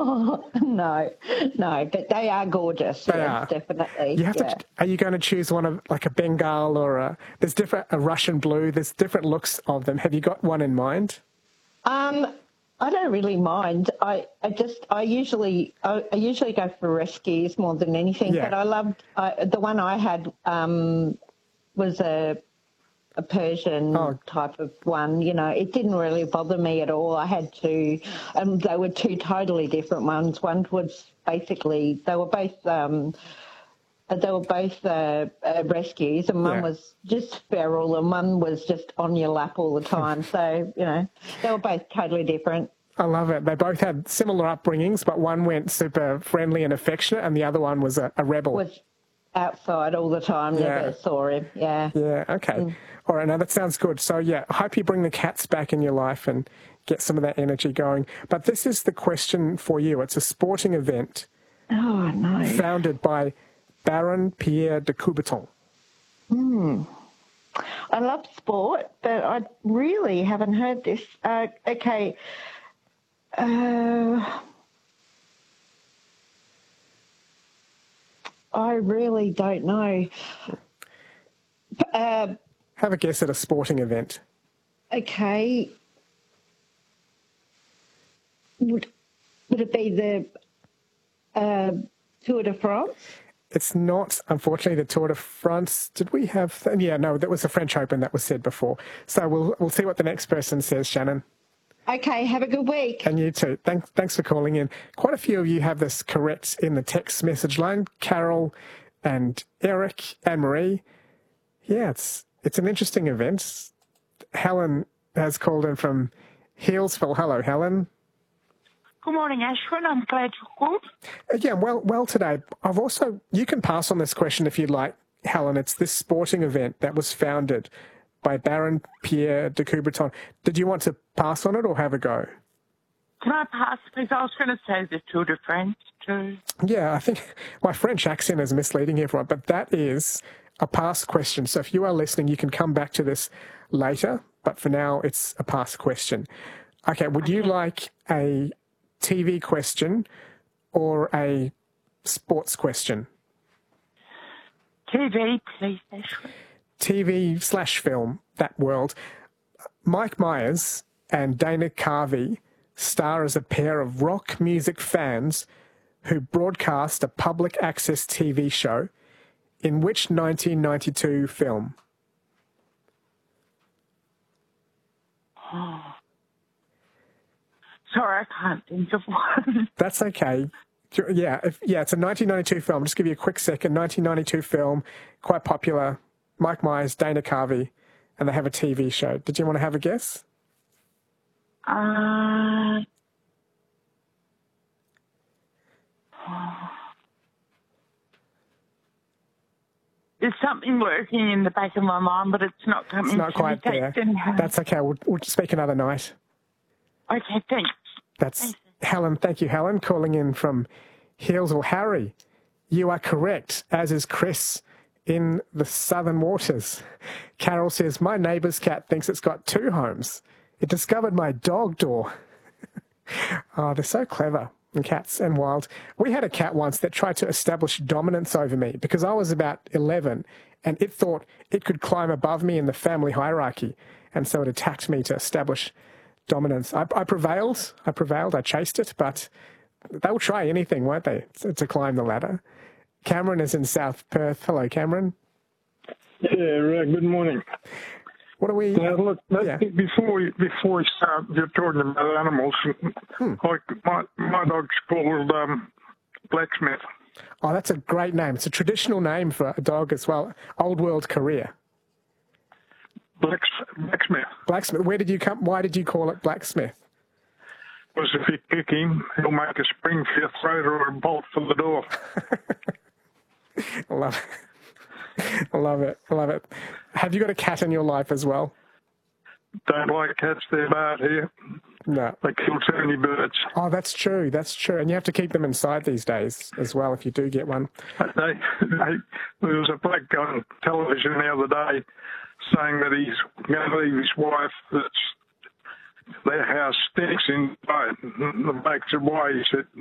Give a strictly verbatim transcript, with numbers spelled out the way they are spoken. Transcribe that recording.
Oh, no, no, but they are gorgeous. They yes, are. definitely. You have yeah. to. Are you going to choose one of like a Bengal or a? There's different a Russian blue. There's different looks of them. Have you got one in mind? Um, I don't really mind. I, I just I usually I, I usually go for rescues more than anything. Yeah. But I loved I, the one I had um, was a a Persian Oh. type of one. You know, it didn't really bother me at all. I had two, and they were two totally different ones. One was basically they were both. Um, They were both uh, uh, rescues, and one Yeah. was just feral, and one was just on your lap all the time. So, you know, they were both totally different. I love it. They both had similar upbringings, but one went super friendly and affectionate, and the other one was a, a rebel. Was outside all the time, Yeah. never saw him. Yeah. Yeah, okay. Mm. All right, now that sounds good. So, yeah, I hope you bring the cats back in your life and get some of that energy going. But this is the question for you. It's a sporting event Oh, no. founded by Baron Pierre de Coubertin. Hmm. I love sport, but I really haven't heard this. Uh, okay. Uh, I really don't know. Uh, Have a guess at a sporting event. Okay. Would, would it be the uh, Tour de France? It's not, unfortunately, the Tour de France. Did we have... Yeah, no, that was the French Open that was said before. So we'll we'll see what the next person says, Shannon. Okay, have a good week. And you too. Thanks, thanks for calling in. Quite a few of you have this correct in the text message line. Carol and Eric and Marie. Yeah, it's it's an interesting event. Helen has called in from Healesville. Hello, Helen. Good morning, Ashwin. I'm glad you called. Yeah, well, well today. I've also, you can pass on this question if you'd like, Helen. It's this sporting event that was founded by Baron Pierre de Coubertin. Did you want to pass on it or have a go? Can I pass, please? I was going to say the Tour de France too. Yeah, I think my French accent is misleading everyone, but that is a pass question. So if you are listening, you can come back to this later, but for now, it's a pass question. Okay, would okay. you like a T V question or a sports question? T V, please, Ashley. T V slash film, that world. Mike Myers and Dana Carvey star as a pair of rock music fans who broadcast a public access T V show in which nineteen ninety-two film? Oh. Sorry, I can't think of one. That's okay. Yeah, if, yeah, it's a nineteen ninety-two film. Just give you a quick second. nineteen ninety-two film, quite popular. Mike Myers, Dana Carvey, and they have a T V show. Did you want to have a guess? Uh, there's something working in the back of my mind, but it's not coming. It's not quite there. That's okay. We'll, we'll speak another night. Okay, thanks. That's thanks. Helen. Thank you, Helen, calling in from Healesville. Harry, you are correct, as is Chris in the Southern Waters. Carol says, my neighbour's cat thinks it's got two homes. It discovered my dog door. Oh, they're so clever, and cats and wild. We had a cat once that tried to establish dominance over me because I was about eleven and it thought it could climb above me in the family hierarchy. And so it attacked me to establish dominance. I, I prevailed. I prevailed. I chased it, but they'll try anything, won't they, to, to climb the ladder. Cameron is in South Perth. Hello, Cameron. Yeah, right. Good morning. What are we... Now, look, yeah. before, we, before we start, you're talking about animals. Hmm. Like my, my dog's called um, Blacksmith. Oh, that's a great name. It's a traditional name for a dog as well. Old world career. Blacks, Blacksmith. Blacksmith. Where did you come... Why did you call it Blacksmith? Because if you kick him, he'll make a spring for your throat or a bolt for the door. I love it. I love it. I love it. Have you got a cat in your life as well? Don't like cats. They're bad here. No. They kill too many birds. Oh, that's true. That's true. And you have to keep them inside these days as well if you do get one. They, they, there was a bloke on television the other day saying that he's going to leave his wife, that's their house stinks inside. The bloke said, why? He said,